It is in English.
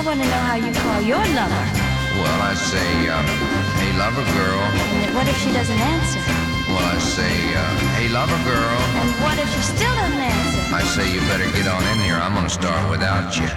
want to know how you call your lover. Well, I say, hey, lover girl. And what if she doesn't answer? Well, I say, hey, lover girl. And what if she still doesn't answer? I say, you better get on in here. I'm gonna start without you.